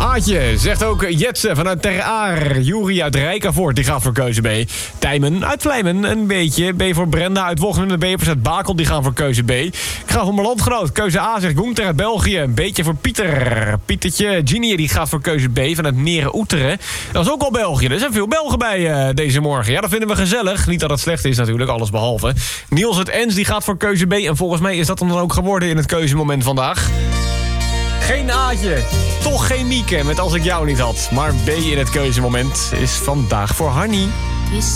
Aatje zegt ook Jetse vanuit Ter Aar. Juri uit Rijkenvoort, die gaat voor keuze B. Tijmen uit Vlijmen, een beetje. B voor Brenda uit Wochten. En B voor Zet Bakel, die gaan voor keuze B. Ik ga voor mijn landgenoot. Keuze A zegt Gunther uit België. Een beetje voor Pieter. Pietertje Genie, die gaat voor keuze B vanuit Meren-Oeteren. Dat is ook al België. Er zijn veel Belgen bij deze morgen. Ja, dat vinden we gezellig. Niet dat het slecht is natuurlijk, alles behalve. Niels uit Ens, die gaat voor keuze B. En volgens mij is dat dan ook geworden in het keuzemoment vandaag. Geen Aatje, toch geen Mieke met Als ik jou niet had. Maar B in het keuzemoment is vandaag voor Hanny.